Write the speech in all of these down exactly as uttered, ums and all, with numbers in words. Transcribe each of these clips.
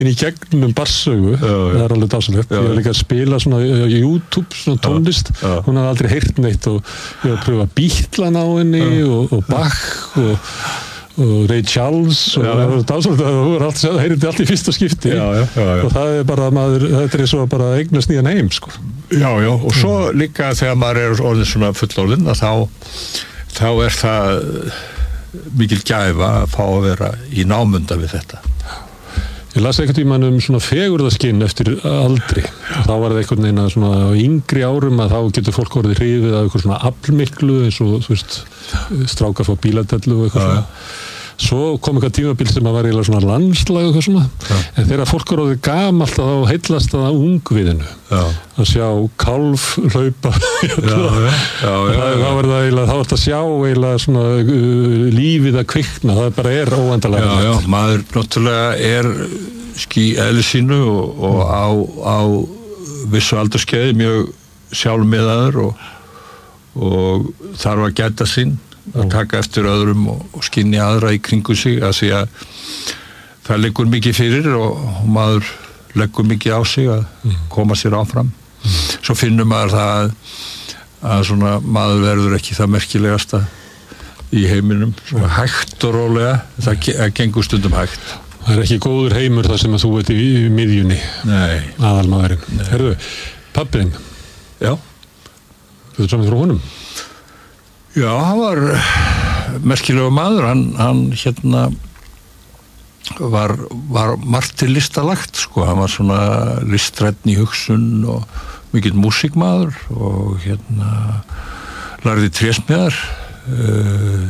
í gegnum barsögu, það er alveg dásalegt. Ég var líka að spila svona á YouTube, svona tónlist, já, já. Hún hafði aldrei heyrt neitt og ég var að pröfa Beatlan á henni og, og Bach og, og Ray Charles og já, það var dásalegt að þú var allt, heyrði allt í fyrsta skipti já, já, já, já. Og það er bara, maður, þetta er svo bara eignast nýjan heim, sko. Já, já, og svo líka þegar maður er orðin svona fullorðinn, þá, þá er það mikil gæfa að fá að vera í námunda við þetta. Ég las einhvern tímann um svona fegurðarskinn eftir aldri. Og þá var það einhvern veginn að svona á yngri árum að þá getur fólk orðið hrifið af eitthvað svona aflmiklu eins og, þú veist, strákar frá bíladellu og eitthvað svona. Svo kom eitthvað tímabil sem að var eiginlega svona landslag og eitthvað svona. Já. En þegar fólk er orðið gamalt þá heillast það að ungviðinu. Já. Að sjá kálf hlaupa. Já, já, já, já, já. Þá var það eiginlega, þá var það að sjá eiginlega svona uh, lífið að kvikna. Það bara er óendanlega. Já, já, maður náttúrulega er ský eðli sínu og, og á, á vissu aldurskeiði mjög sjálfmiðaður og, og þarf að gæta sín. Að taka eftir öðrum og, og skynja aðra í kringu sig að því að það leggur mikið fyrir og, og maður leggur mikið á sig að koma sér áfram. Mm. Svo finnur maður það að, að svona maður verður ekki það merkilegasta í heiminum, svona hægt og rólega, það, það gengur stundum hægt. Það er ekki góður heimur þar sem að þú veit í, í miðjunni, aðalmaðurinn. Herðu, pappinn? Já. Þú veit saman frá honum? Já, hann var merkilegur maður, hann, hann hérna var, var margt til listalagt, sko, hann var svona listrænn í hugsun og mikill músíkmaður og hérna lærði trésmíðar uh,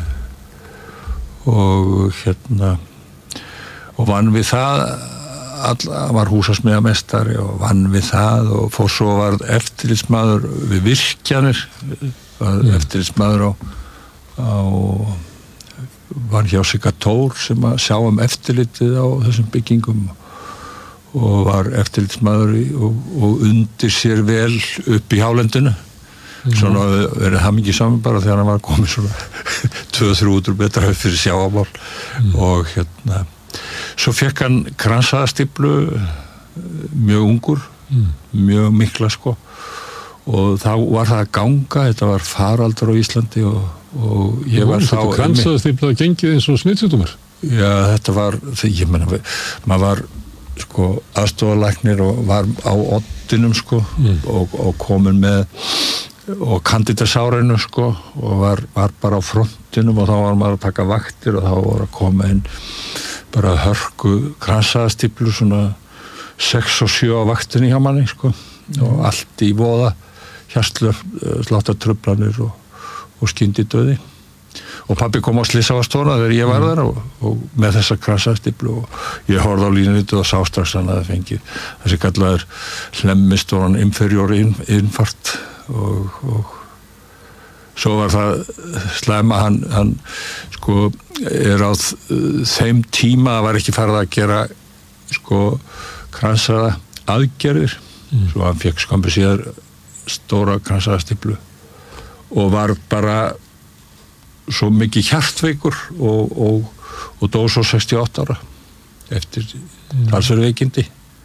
og hérna og vann við það, all, var húsasmíðameistari og vann við það og fór svo var eftirlitsmaður við virkjanir, Mm. eftirlitsmaður á, á var hjá Sigatór sem að sjá um eftirlitið á þessum byggingum og var eftirlitsmaður í, og, og undir sér vel upp í hálendinu mm. svona verið það mikið saman bara þegar hann var komið svona tvö til þrjú hundruð metra upp fyrir sjávarmál mm. og hérna svo fekk hann kransaðastíflu mjög ungur mm. mjög mikla sko og þá var það að ganga, þetta var faraldur á Íslandi og, og ég var þá... Þetta kransaðastífla gengið eins og smitsjúkdómar? Já, þetta var, ég menna, maður var sko aðstofalæknir og var á oddinum sko mm. og, og komin með og kandidasárinu sko og var, var bara á frontinum og þá var maður að taka vaktir og þá var að koma inn bara hörku kransaðastíflu svona sex og sjö á vaktinni hjá manni sko mm. og allt í voða hjarslöf, sláttartruflanir og, og skyndidauði og pabbi kom á slysavastóna þegar ég var þar og, og með þessa kransaðastíflu og ég horfði á línunni og sá strax hann að það fengið þessi kallaður hlemmistóran inferior infart og, og svo var það slæma hann, hann sko er á þeim tíma það var ekki farið að gera sko kransaða aðgerðir mm. svo hann fekk skambi síðar stóra kransaðastíflu og var bara svo mikið hjartveikur og, og, og dó svo sextíu og átta ára eftir mm. talsverð veikindi.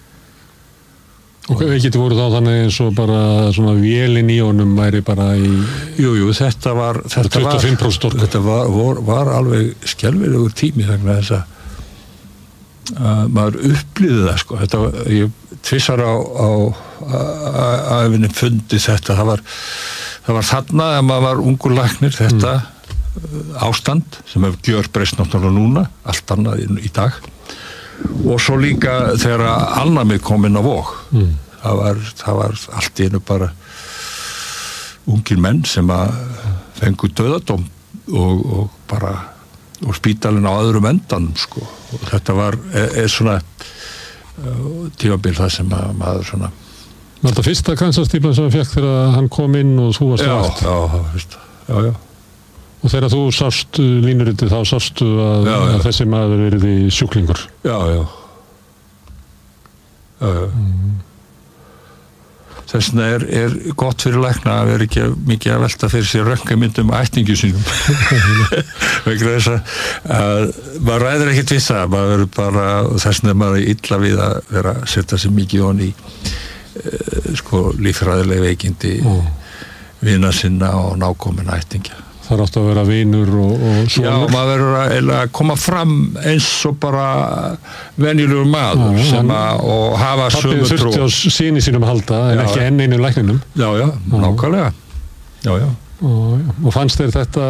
Og veikindi voru þá þannig eins og bara svona vélin í honum væri bara í... Jú, jú, þetta var... Þetta tuttugu og fimm prósent orku. Þetta var, var, var alveg skelfilegur tími þannig að þess að að maður upplýði það sko þetta var, ég tvissar á að æfinni fundi þetta það var, það var þarna að maður var ungur læknir þetta mm. ástand sem hefur gjörbreyst náttúrulega núna allt annað í, í dag og svo líka þegar alnæmið kom inn á Vog mm. það, var, það var allt í einu bara ungir menn sem að fengu dauðadóm og, og bara og spítalinn á öðrum endanum sko og þetta var, er, er svona uh, tímabil það sem að maður svona Var þetta fyrsta kransaðastíflan sem hann fekk þegar hann kom inn og þú varst vakt? Já, já, fyrsta, já, já Og þegar þú sást línuritið þá sástu að, já, já. að þessi maður verið í sjúklingur Já, já Já, já mm. þess vegna er, er gott fyrir lækna að vera ekki mikið að velta fyrir sér röntgenmyndum ættingjum sínum vegna þess að maður ræður ekkert við það, maður verður bara þess vegna er maður illa við að vera að setja sig mikið on í uh, sko líffræðileg veikindi mm. vina sinna og nákomin ættingja. Það átt að vera vinur og, og svona. Já, maður verður að, að koma fram eins og bara venjulegur maður já, sem að og hafa sömu trú. Pappið þurfti á síni sínum að halda en já, ekki enn einu lækninum. Já, já, nákvæmlega. Já, já. Og, og fannst þér þetta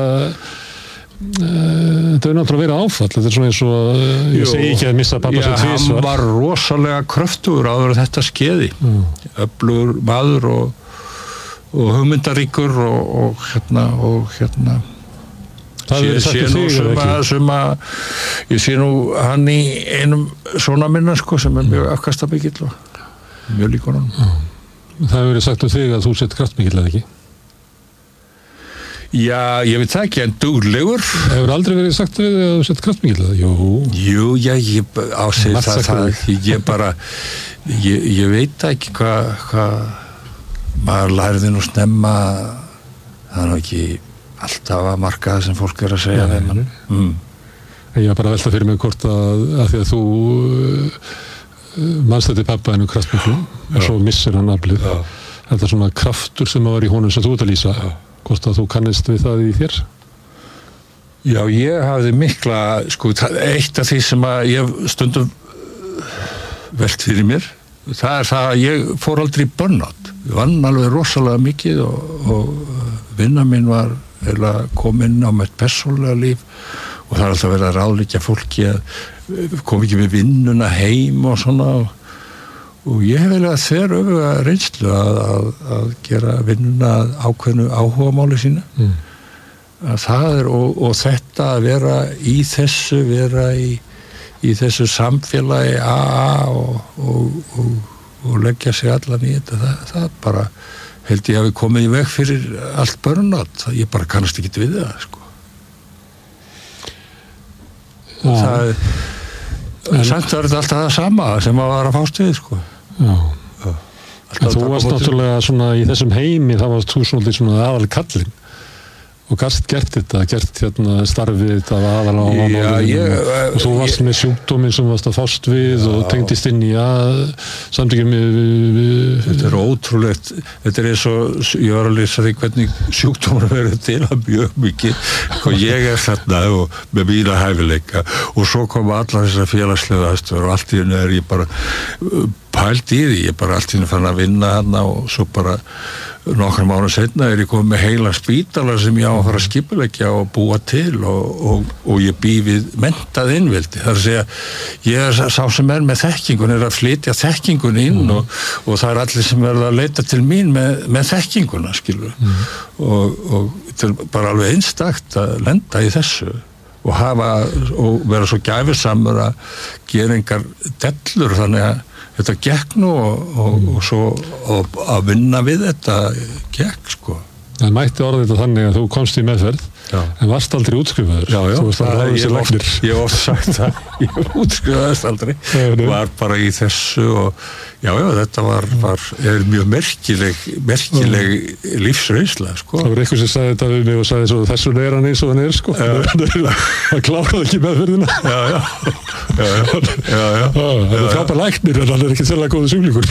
þetta er náttúrulega verið áfall, þetta er svona eins og ég Jú, segi ekki að missa pappa sem tvísvar. Já, hann var rosalega kröftugur áður þetta skeiði. Öflugur maður og og hugmyndaríkur og, og hérna og hérna sé, sé nú sem að, sem að ég sé nú hann í einum svona minna sko sem er mjög afkastamikill og mjög líkur hann. Það hefur verið sagt um þig að þú sett kraftmikill eða ekki? Já, ég veit það ekki, en duglegur. Hefur aldrei verið sagt við að þú sett kraftmikill eða? Jú. Jú, já, ég ásið það, það ég bara ég, ég veit ekki hvað hvað maður lærði nú snemma það er nú ekki alltaf að marka það sem fólk er að segja þeim mm. Ég var bara að velta fyrir mig hvort að, að því að þú uh, manst þetta pappa hennu kraftmiklu og svo missir hann aflið þetta er svona kraftur sem var í honum sem þú ert að lýsa Já. Hvort að þú kannist við það í þér? Já, ég hafði mikla sko, eitt af því sem að ég stundum velt fyrir mér það er það að ég fór aldrei í burnout ég vann alveg rosalega mikið og, og vinna mín var komin á mitt persónulega líf og það er alltaf verið að ráðleggja fólki að kom ekki með vinnuna heim og svona og, og ég hef vel að þver öfuga reynslu að, að, að gera vinnuna ákveðnu áhugamáli sína mm. að það er og, og þetta að vera í þessu vera í, í þessu samfélagi A A og, og, og og leggja sig allan í þetta það, það bara held ég að við komið í veg fyrir allt burnout ég bara kannast ekki við það sko. ja. það en samt var þetta alltaf það sama sem að var að fást við sko. Já. Já. En þú varst náttúrulega svona í þessum heimi þá varst þú svona, svona aðal kallinn og gast gert þetta, gert hérna starfið þetta aðal á málunum og þú varst með sjúkdóminn sem varst að fást við já. Og tengdist inn í að samtökjum við þetta er ótrúlegt, þetta er eins og ég var að lesa því hvernig sjúkdómar verður til að mjög mikið og ég er þarna og með mína hæfileika og svo koma allar þessar félagslega aðstöður og allt í hennu er ég bara pælt í því, ég bara allt í hennu fann að vinna hana og svo bara nokkrum ára setna er ég komið með heila spítala sem ég á að fara að skipuleggja og búa til og, og, og ég bý við mentað innveldi. Það er að segja, ég er sá sem er með þekkingun, er að flytja þekkingun inn mm. og, og það er allir sem verða að leita til mín með, með þekkinguna, skilur. Mm. Og, og þetta er bara alveg einstakt að lenda í þessu og hafa, og vera svo gæfisamur að gera engar dellur, þannig að þetta gekk nú og, og, og svo og að vinna við þetta gekk sko. Það mætti orðið þetta þannig að þú komst í meðferð já. En varst aldrei útskrifaður. Já, já, það, ég hef oft, oft sagt það. Ég útskrifaðist aldrei. Já, var bara í þessu og já, já, þetta var, var er mjög merkileg, merkileg lífsreynsla sko. Það var eitthvað sem sagði þetta við mig og sagði svo þessu er hann eins og hann er sko. Það kláraði ekki meðferðina. Já, já. Já, já. Já, já. Það er frábær læknir en hann er ekki sérlega góður sjúklingur.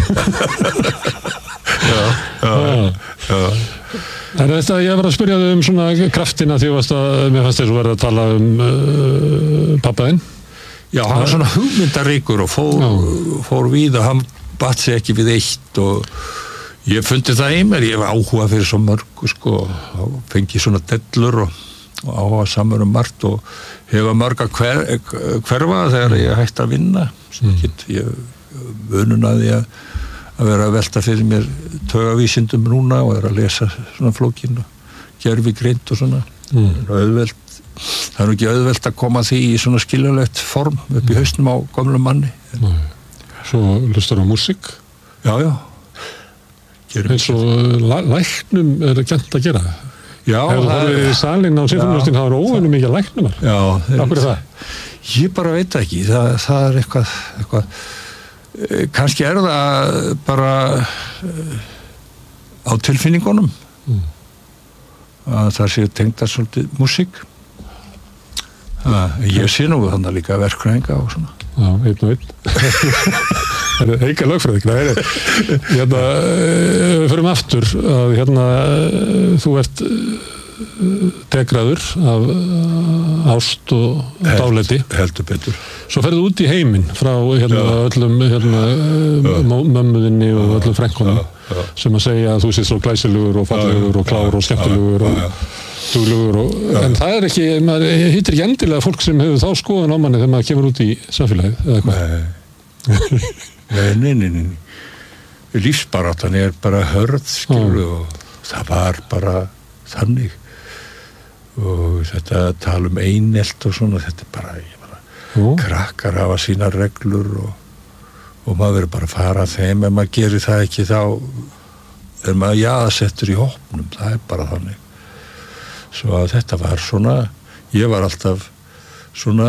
Já, já, já. En þetta, ég var að spyrja þig um svona kraftina því að mér fannst þess að vera að tala um uh, pappaðinn. Já, hann var svona hugmyndaríkur og fór, fór við og hann batt sig ekki við eitt og ég fundi það í mér, ég var áhuga fyrir svo mörgu sko og fengi svona dellur og, og áhuga samur um margt og hefa mörg að hver, hverfa þegar ég hætti að vinna. Mm. Get, ég vönunaði að að vera að velta fyrir mér taugavísindum núna og er að lesa svona flókin og gervigreind og svona mm. auðvelt, það er nú ekki auðvelt að koma því í svona skiljalegt form upp í hausnum á gömlum manni. Nei. Svo hlustar á músík? Já, já. Eins og læknum er það gænt að gera? Já. Hefur það verið í salinn á sinfóníustin, það er óvenju mikið læknumar? Já. Akkur er það? Ég bara veit ekki, það, það er eitthvað, eitthvað kannski er það bara á tilfinningunum mm. að það sé tengda svolítið músík. Ég sé nú þannig líka verkfræðinga og svona. Já, einn og einn. Það er eika lögfræðing. Hérna, við förum aftur að hérna, þú ert degraður af ást og dálæti. Heldur betur. Svo ferðu út í heiminn frá hérna, öllum hérna, mömmuðinni og öllum frænkunum sem að segja að þú séð svo glæsilegur og fallegur og klár og skemmtilegur og duglegur og, en það er ekki, maður hittir ekki endilega fólk sem hefur þá skoðun á manni þegar maður kemur út í samfélagið, eða hvað? Nei, nei, nei, nei. Lífsbaráttan er bara hörð, skilur, og það var bara þannig. Og þetta tala um einelt og svona, þetta er bara, ég bara, Jú. krakkar hafa sína reglur og, og maður verður bara að fara að þeim, ef maður gerir það ekki þá er maður jaðarsettur í hópnum, það er bara þannig. Svo að þetta var svona, ég var alltaf svona,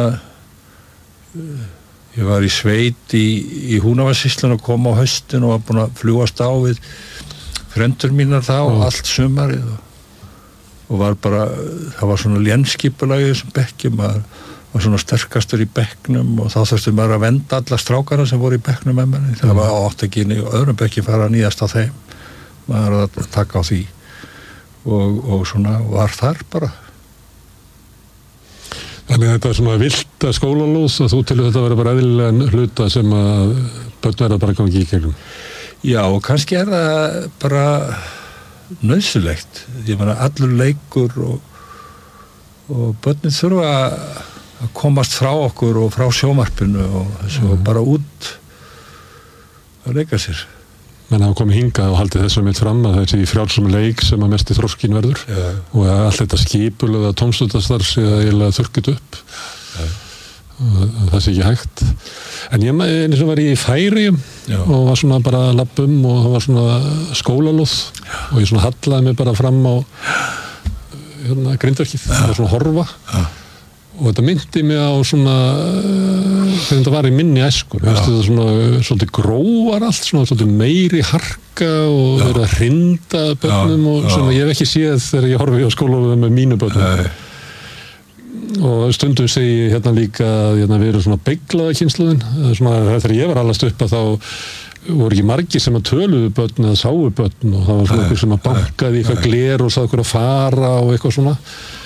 ég var í sveit í, í Húnavarsýslun og kom á haustin og var búin að fljúast á við frendur mínar þá og allt sumarið og, og var bara, það var svona lénskipulagi þessum bekkjum, maður var svona sterkastur í bekknum og þá þurfti maður að venda alla strákana sem voru í bekknum með manni, það var átt ekki inn í öðrum bekki fara að nýjast á þeim, maður að taka á því. Og, og svona var þar bara. Þannig að þetta er svona vilda skólalóð og þú telur þetta að vera bara eðlilega hluta sem að börn verða bara gangi í gegnum. Já, og kannski er það bara nauðsynlegt. Ég meina, allur leikur og, og börnin þurfa að komast frá okkur og frá sjónvarpinu og þessu mm. og bara út að leika sér. Menn hafa komið hingað og haldið þessum eitt fram að þessi frjálsum leik sem að mest í þroskinn verður ja. og að allt þetta skipulega tómstundastarf sé að eiginlega þurrkut upp ja. og það sé ekki hægt. En ég eins og var í Færeyjum og var svona bara að labba um og það var svona skólalóð ja. og ég svona hallaði mig bara fram á hérna, grindverkið ja. og svona horfa ja. og þetta myndi mig á svona þegar þetta var í minni æskur ja. þetta svona svolítið grófar allt svona svolítið meiri harka og verið að hrinda börnum og svona ég hef ekki séð þegar ég horfi á skólalóðum með mínu börnum Nei. og stundum segi ég hérna líka að hérna, við erum svona beyglaða kynslóðin svona þegar ég var allast upp að þá voru ekki margir sem að töluðu börn eða sáu börn og það var svona einhver sem að bankaði eitthvað gler og sagði okkur að fara og eitthvað svona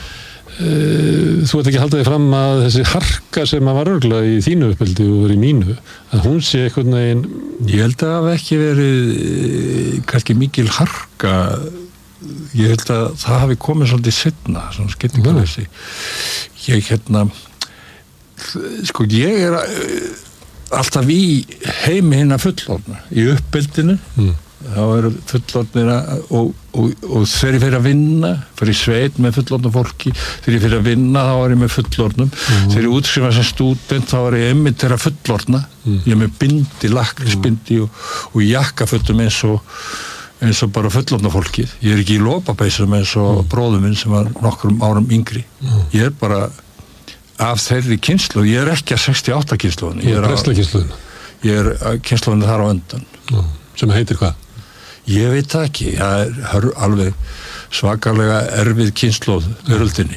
þú ert ekki að halda þig fram að þessi harka sem að var örgulega í þínu uppeldi og verið í mínu, að hún sé einhvern veginn Ég held að það hafi ekki verið kannski mikil harka ég held að það hafi komið svolítið seinna, svona skiptingarleysi ég hérna sko ég er alltaf í heimi hinna fullorðna í uppeldinu mm. þá eru fullorðnir og, og, og þegar ég fyrir að vinna fyrir sveit með fullorðnum fólki þegar ég fyrir að vinna þá er ég með fullorðnum mm. þegar ég útskrifa sem stúdent þá er ég einmitt þeirra fullorðna mm. ég er með bindi, lakrísbindi og, og jakkafötum eins og eins og bara fullorðna fólkið ég er ekki í lópapeysum eins og mm. bróður minn sem var nokkrum árum yngri mm. ég er bara af þeirri kynslu ég er ekki að sextíu og átta kynslóðin ég er, ég er kynslóðin þar á undan mm. sem heitir hvað? Ég veit það ekki, það er alveg svakalega erfið kynslóð veröldinni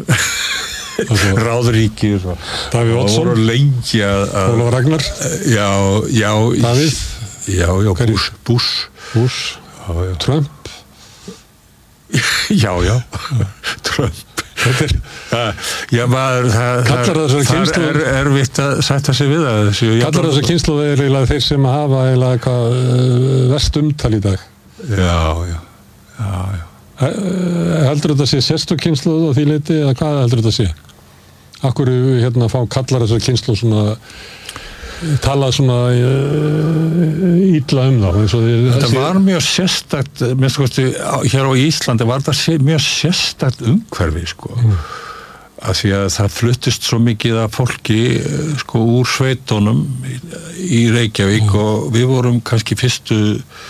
Ráðríkir og Davíð Oddsson og lengi að Ólafur Ragnar Já, já Davíð Já, já, Bush Bush, Bush. Já, já. Trump Já, já Trump Þetta er Já, maður það, Kallar þessar kynslóð Það er erfitt að sætta sig við það Kallar þessar kynslóð er eiginlega þeir sem hafa eiginlega hvað verst umtal í dag Já, já Já, já Heldur þetta sé sérstök kynslóð á því leiti eða hvað heldur þetta sé? Akkur hérna fá kallar þessar kynslóð svona tala svona illa um þá Þetta var mjög sérstakt minnst kosti hér á Íslandi var þetta mjög sérstakt umhverfi sko mm. af því að það fluttist svo mikið af fólki sko úr sveitunum í Reykjavík mm. og við vorum kannski fyrstu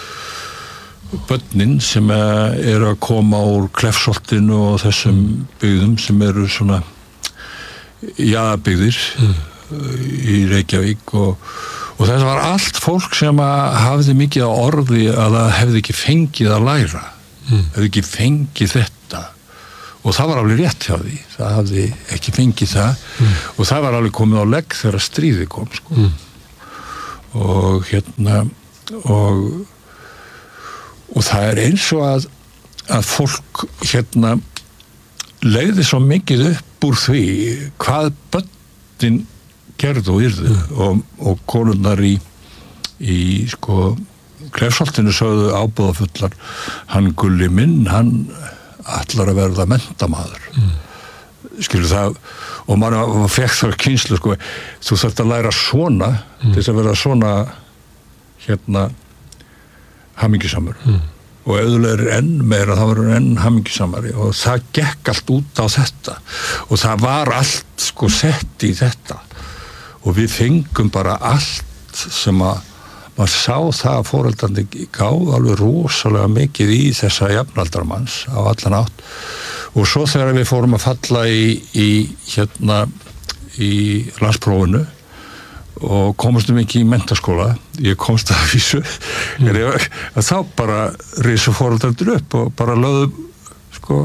börnin sem eru að koma úr Kleffsholtinu og þessum mm. byggðum sem eru svona jaðarbyggðir mm. í Reykjavík og, og þetta var allt fólk sem að hafði mikið á orði að það hefði ekki fengið að læra mm. hefði ekki fengið þetta og það var alveg rétt hjá því það hafði ekki fengið það mm. og það var alveg komið á legg þegar stríði kom sko. mm. og hérna og og það er eins og að að fólk hérna legði svo mikið upp úr því hvað börnin gerðu og yrðu mm. og, og konurnar í í sko Klefsholtinu sögðu ábúðafullar hann Gulli minn, hann ætlar að verða menntamaður mm. skilur það og maður fekk það kynslu sko þú þarft að læra svona mm. til þess að verða svona hérna hamingjusamur mm. og ef þú lærir enn meira þá verður enn hamingjusamari og það gekk allt út á þetta og það var allt sko sett í þetta og við fengum bara allt sem að maður sá það að foreldrarnir gáðu alveg rosalega mikið í þessa jafnaldramanns á allan átt og svo þegar við fórum að falla í, í hérna í landsprófinu og komstum ekki í menntaskóla ég komst að vísu mm. ég, að þá bara risu foreldrarnir upp og bara lögðu sko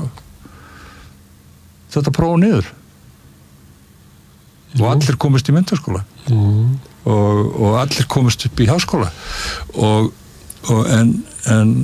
þetta prófa niður og allir komist í menntaskóla mm. og, og allir komist upp í háskóla og, og en, en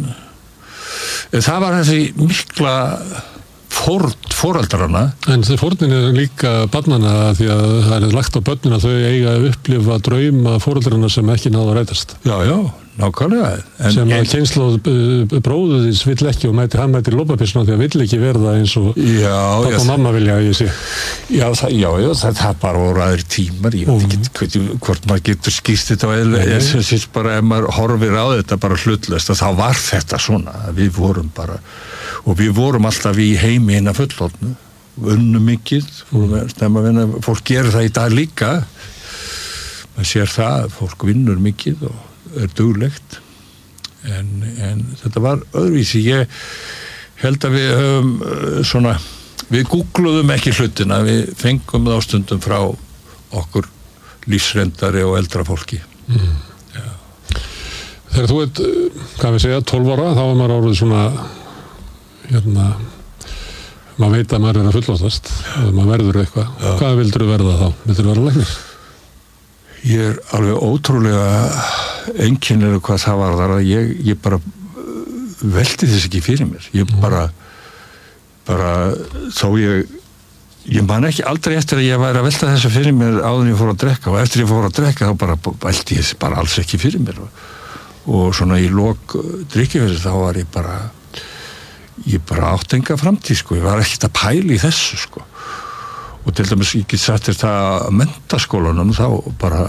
það var þessi mikla fórn foreldrarna en þessi fórnin er líka barnana því að það er lagt á börnina þau eiga að upplifa drauma foreldrana sem ekki náðu að rætast já, já, nákvæmlega en, sem að en, kynslóð bróðuðins vill ekki og mæti hann mæti lópapissuna því að vill ekki verða eins og já, pappa og mamma vilja að ég sé já, það, já, já, það, það bara voru aðrir tímar ég veit ekki hvort, hvort maður getur skýrt þetta og eða sem sést bara ef maður horfir á þetta bara hlutlöst þá var þetta svona við vorum bara og við vorum alltaf í heimi innan fullorðnu unnum mikið mm. fólk gerir það í dag líka maður sér það fólk vinnur mikið og er duglegt en, en þetta var öðruvísi ég held að við höfum svona við googluðum ekki hlutina við fengum það á stundum frá okkur lífsreyndari og eldra fólki mm. Þegar þú ert, hvað við segja, tólf ára þá var maður árið svona hérna maður veit að maður er að fullorðast og maður verður eitthvað. Já. Hvað vildur þú verða þá? Vildur þú verða læknir? Ég er alveg ótrúlega einkennilega hvað það var þar að ég, ég bara velti þess ekki fyrir mér. Ég bara bara þó ég ég man ekki aldrei eftir að ég væri að velta þess fyrir mér áður en ég fór að drekka og eftir ég fór að drekka þá bara velti ég þess bara alls ekki fyrir mér og, og svona í lok drykkjufélags þá var ég bara ég bara átt enga framtíð sko, ég var ekkert að pæla í þessu sko og til dæmis ég get sagt þér það að menntaskólanum þá bara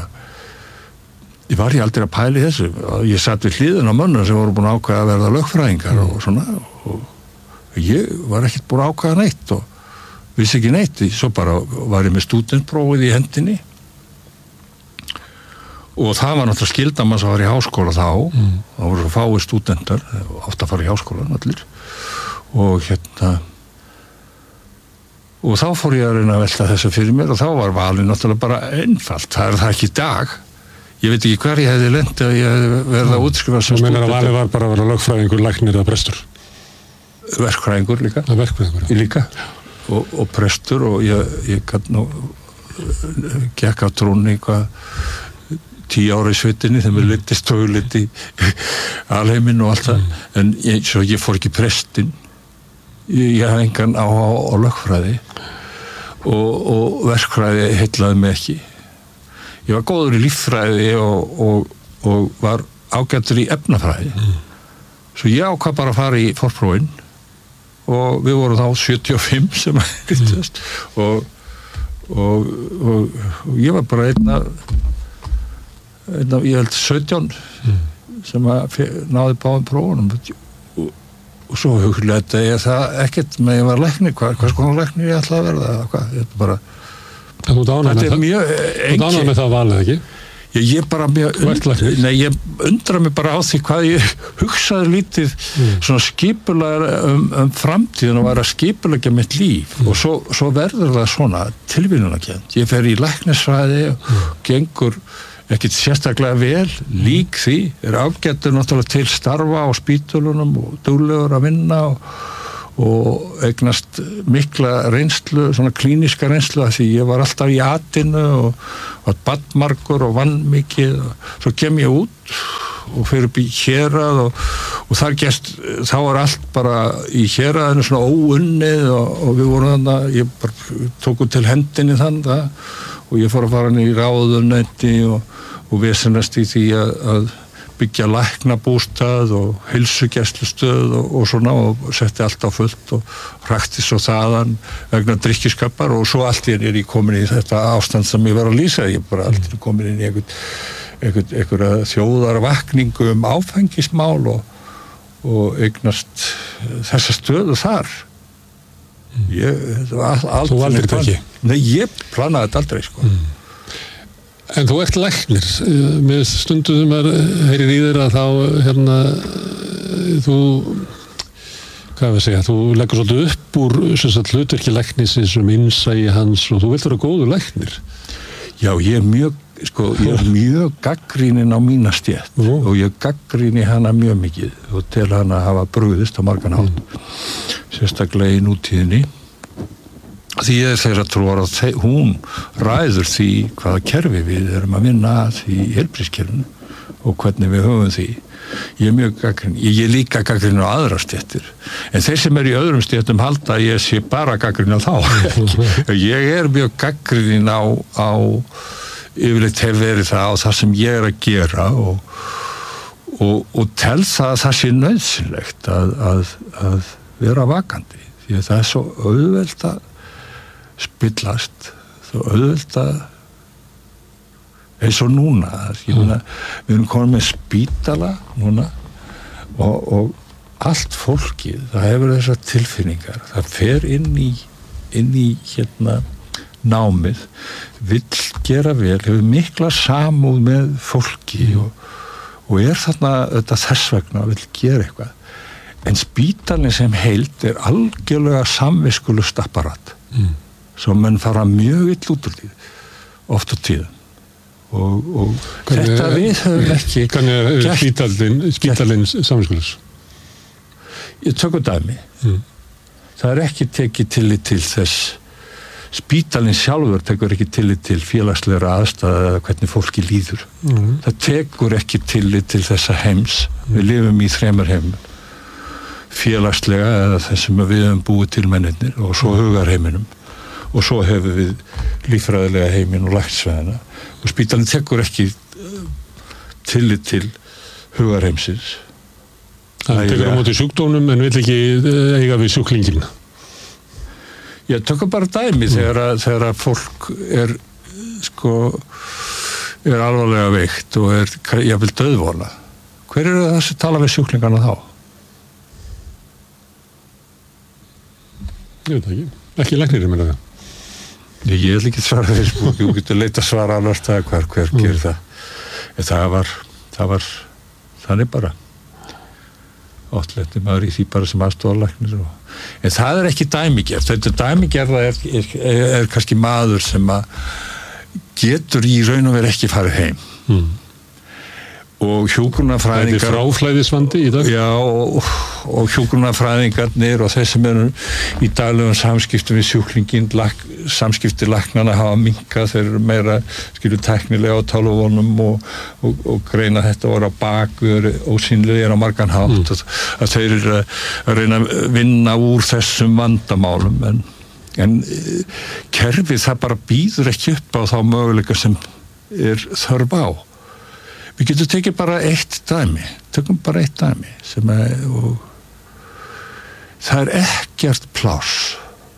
ég var ég aldrei að pæla í þessu ég satt við hliðin á mönnum sem voru búin að ákveða að verða lögfræðingar mm. og svona og ég var ekkert búin að ákveða neitt og vissi ekki neitt, svo bara var ég með stúdentprófið í hendinni og það var náttúrulega skylda mann sem var í háskóla þá mm. þá voru svo fáið stúdentar ofta að fara í háskólan allir og hérna og þá fór ég að reyna að velta þessu fyrir mér og þá var valið náttúrulega bara einfalt, það er það ekki í dag ég veit ekki hver ég hefði lent að ég hefði verið að útskrifa sem stúdent. Þú meinar að valið var bara að vera lögfræðingur, læknir eða prestur? Verkfræðingur líka. Það verkfræðingur, já. Líka og, og prestur og ég, ég kann nú gekk á trúnni eitthvað tíu ára í sveitinni þegar mér litist og lit í alheiminn og allt það mm. en ég, svo ég fór ekki prestinn ég, ég hafði engan á, á, á lögfræði og, og verkfræði heillaði mig ekki ég var góður í líffræði og, og, og var ágættur í efnafræði mm. svo ég ákvað bara að fara í forprófin og við vorum þá sjötíu og fimm sem mm. og, og, og, og ég var bara einn að einn af, ég held sautján mm. sem að náði báðum prófunum og, og svo huglega ég það ekkert með ég var læknir, hvað, hvað sko læknir ég ætla að verða eða hvað, ég er bara Þú dánar með, með, með það valið ekki? Ég, ég bara mjög, nei, ég undra mig bara á því hvað ég hugsaði lítið mm. svona skipulega um, um framtíðin og var að skipulega mitt líf mm. og svo, svo verður það svona tilviljunarkennt. Ég fer í læknisfræði og mm. gengur ekkert sérstaklega vel, lík því er ágættur náttúrulega til starfa á spítölunum og duglegur að vinna og, og eignast mikla reynslu, svona klíníska reynslu að því ég var alltaf í atinu og var badmargur og vann mikið og svo kem ég út og fyrir upp í hérað og, og þar gest, þá var allt bara í héraðinu svona óunnið og, og við vorum þannig, ég bara tóku til hendinni þannig og ég fór að fara inn í ráðuneyti og, og vesenast í því að, að byggja læknabústað og heilsugæslustöð og, og svona og setti allt á fullt og rakti svo þaðan vegna drykkjuskapar og svo allt er ég komin í þetta ástand sem ég var að lýsa, ég bara allt er komin inn í einhvern einhver, einhverja þjóðarvakningu um áfengismál og, og eignast þessa stöðu þar. Ég, all, all, þú valdir þetta ekki? Nei, ég planaði þetta aldrei sko. Mm. En þú ert læknir, með stundu sem er heyrir í þér að þá hérna þú hvað við segja, þú leggur svolítið upp úr sem sagt hlutverki læknisins um innsæi hans og þú vilt vera góður læknir. Já, ég er mjög sko, ég er mjög gagnrýnin á mína stétt mm. og ég gagnrýni hana mjög mikið og til hana hafa brugðist á margan hátt mm. sérstaklega í nútíðinni því ég er þeirra trúar að þe- hún ræður því hvaða kerfi við erum að vinna að í heilbrigðiskerfinu og hvernig við höfum því ég er mjög gagnrýnin, ég er líka gagnrýnin á aðra stéttir en þeir sem eru í öðrum stéttum halda að ég sé bara gagnrýnin á þá ég er mjög gagnrýnin á, á yfirleitt hefur verið það á það sem ég er að gera og, og, og tel það að það sé nauðsynlegt að, að, að vera vakandi því að það er svo auðvelt að spillast, svo auðvelt að eins og núna ég meina, við erum komin með spítala núna og, og allt fólkið, það hefur þessar tilfinningar, það fer inn í inn í hérna námið, vill gera vel, hefur mikla samúð með fólki mm. og, og er þarna þetta þess vegna vill gera eitthvað en spítalinn sem heild er algjörlega samviskulust apparat mm. sem menn fara mjög ill út úr því oft á tíðum og, og Hvernig, þetta við höfum ekki Hvernig er spítalinn spítalinn samviskulus? Ég tökum dæmi mm. það er ekki tekið tillit til þess spítalinn sjálfur tekur ekki tillit til félagslegra aðstæða eða hvernig fólki líður mm. það tekur ekki tillit til þessa heims mm. við lifum í þremur heimum félagslega eða þessum við höfum búið til mennirnir og svo hugarheiminum og svo hefur við líffræðilega heiminn og læknisfræðina og spítalinn tekur ekki tillit til hugarheimsins það tekur á móti sjúkdómnum en vill ekki eiga við sjúklingin. Ég tökum bara dæmi mm. þegar, að, þegar að fólk er sko er alvarlega veikt og er jafnvel dauðvona. Hver eru það sem tala við sjúklingana þá? Ég veit ekki. Ekki læknir, ég meina það. Ég vil ekki svara þessu, þú getur leita svara annars það hver, hver mm. gerir það. En það var, það var þannig bara. Óttletti maður í því bara sem aðstoðarlæknir og en það er ekki dæmigerð þetta dæmigerða er, er, er, er kannski maður sem að getur í raun og veru ekki farið heim mm. og hjúkrunarfræðingar þetta er fráflæðisvandi í dag já og, og hjúkrunarfræðingarnir og þeir sem eru í daglegum samskiptum við sjúklingin lak, samskipti læknana hafa minkað þeir eru meira skilur tæknilega á tölvunum og, og, og greina þetta og vera á bakvið ósýnilega er á margan hátt mm. að, að þeir eru að reyna að vinna úr þessum vandamálum en, en kerfið það bara býður ekki upp á þá möguleika sem er þörf á við getum tekið bara eitt dæmi tökum bara eitt dæmi sem er og það er ekkert pláss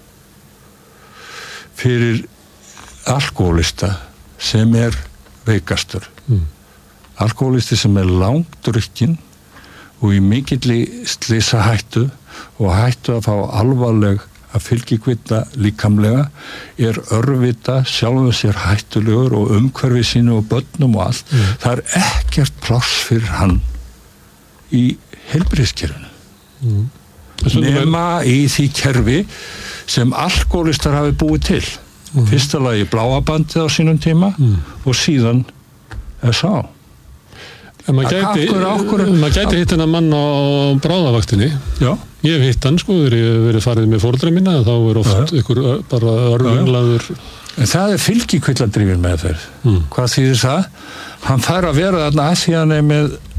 fyrir alkohólista sem er veikastur mm. alkohólisti sem er langt drukkinn og í mikilli slysahættu og hættu að fá alvarleg að fylgikvita líkamlega er örvita sjálfum sér hættulegur og umhverfi sínu og börnum og allt mm. það er ekkert pláss fyrir hann í heilbrigðiskerfinu mm. nema í því kerfi sem alkohólistar hafi búið til mm. fyrsta lagi bláabandið á sínum tíma mm. og síðan S H En maður gæti, Akkur, akkur, maður gæti hitt hennar mann á bráðavaktinni. Já. Ég hef hitt hann, sko, þegar ég hef verið farið með fóreldra mína, þá er oft ykkur bara örvinglaður. En það er fylgikvilladrifin með þeir. Mm. Hvað þýðir það? Hann fær að vera þarna að því hann er með